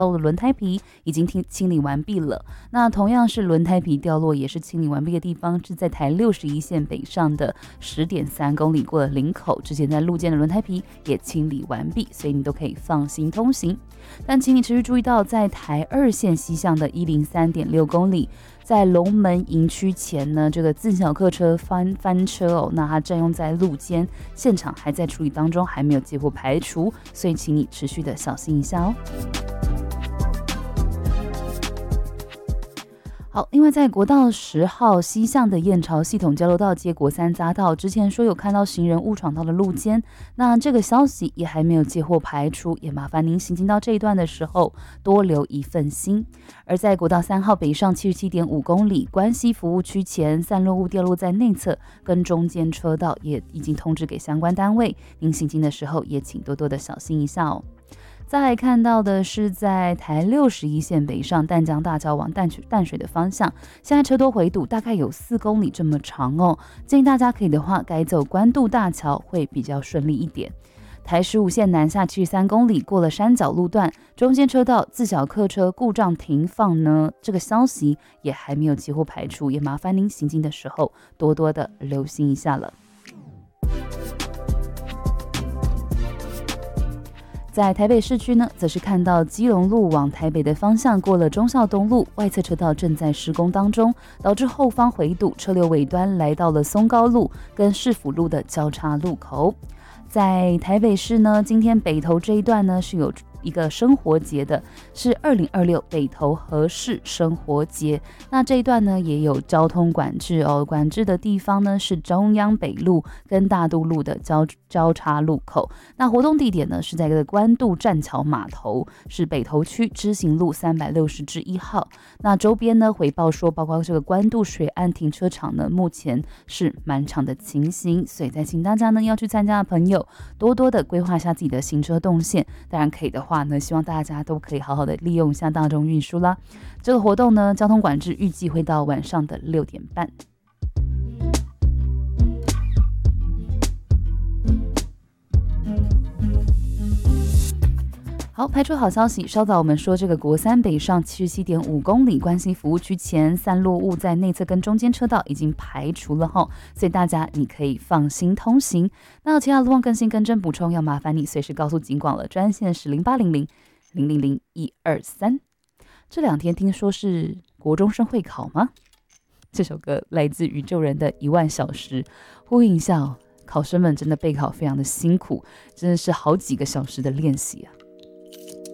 轮胎皮已经清理完毕了。那同样是轮胎皮掉落也是清理完毕的地方，是在台61线北上的 10.3 公里过了林口，之前在路肩的轮胎皮也清理完毕，所以你都可以放心通行。但请你持续注意到，在台2线西向的 103.6 公里，在龙门营区前呢，这个自小客车翻车哦，那它占用在路肩，现场还在处理当中，还没有结果排除，所以请你持续的小心一下哦。好，另外在国道10号西向的燕巢系统交流道接国三匝道，之前说有看到行人误闯到了路肩，那这个消息也还没有接获排除，也麻烦您行进到这一段的时候多留一份心。而在国道3号北上 77.5 公里关西服务区前，散落物掉落在内侧跟中间车道，也已经通知给相关单位，您行进的时候也请多多的小心一下哦。再来看到的是在台61线北上淡江大桥往淡水的方向，现在车多回堵，大概有4公里这么长哦。建议大家可以的话改走关渡大桥会比较顺利一点。台15线南下73公里过了山脚路段，中间车道自小客车故障停放呢，这个消息也还没有几乎排除，也麻烦您行进的时候多多的留心一下了。在台北市区呢，则是看到基隆路往台北的方向过了忠孝东路，外侧车道正在施工当中，导致后方回堵，车流尾端来到了松高路跟市府路的交叉路口。在台北市呢，今天北投这一段呢是有一个生活节的，是2026北投和市生活节。那这一段呢也有交通管制哦，管制的地方呢是中央北路跟大渡路的交叉路口。那活动地点呢是在这个关渡栈桥码头，是北投区知行路360-1号。那周边呢回报说，包括这个关渡水岸停车场呢，目前是满场的情形，所以再请大家呢要去参加的朋友，多多的规划一下自己的行车动线。当然可以的话呢，希望大家都可以好好的利用一下大众运输啦。这个活动呢，交通管制预计会到晚上的6点半。好，排除好消息，稍早我们说这个国三北上 77.5 公里关西服务区前，散落物在内侧跟中间车道已经排除了齁，所以大家你可以放心通行。那有其他路况更新更正补充，要麻烦你随时告诉警广了，专线是0800-000-123。这2天听说是国中生会考吗？这首歌来自宇宙人的1万小时，呼应一下哦，考生们真的备考非常的辛苦，真的是好几个小时的练习啊。